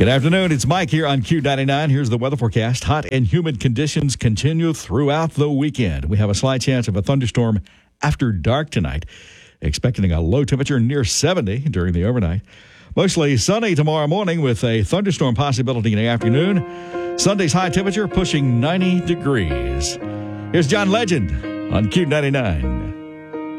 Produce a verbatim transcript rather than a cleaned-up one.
Good afternoon. It's Mike here on Q ninety-nine. Here's the weather forecast. Hot and humid conditions continue throughout the weekend. We have a slight chance of a thunderstorm after dark tonight, expecting a low temperature near seventy during the overnight. Mostly sunny tomorrow morning with a thunderstorm possibility in the afternoon. Sunday's high temperature pushing ninety degrees. Here's John Legend on Q ninety-nine.